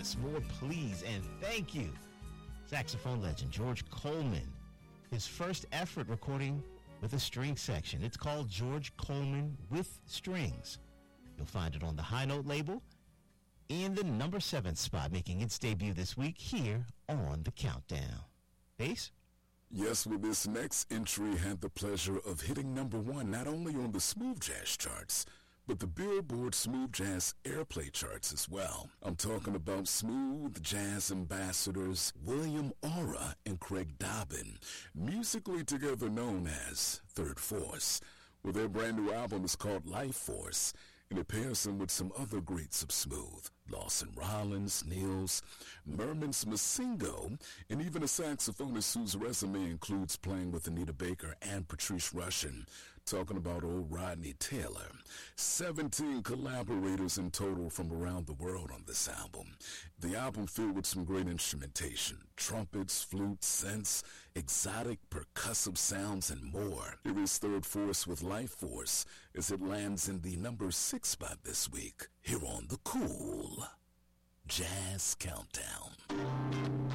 yes, more please and thank you. Saxophone legend George Coleman. His first effort recording with a string section. It's called George Coleman with Strings. You'll find it on the High Note label in the number 7 spot, making its debut this week here on The Countdown. Bass? Yes, well, this next entry had the pleasure of hitting number 1 not only on the smooth jazz charts, but the Billboard Smooth Jazz Airplay charts as well. I'm talking about smooth jazz ambassadors William Ora and Craig Dobbin, musically together known as Third Force. Well, their brand new album is called Life Force, and it pairs them with some other greats of smooth. Lawson Rollins, Nils, Mermans Masingo, and even a saxophonist whose resume includes playing with Anita Baker and Patrice Rushen, talking about old Rodney Taylor. 17 collaborators in total from around the world on this album. The album filled with some great instrumentation, trumpets, flutes, synths, exotic percussive sounds, and more. Here is Third Force with Life Force as it lands in the number 6 spot this week here on the Cool Jazz Countdown.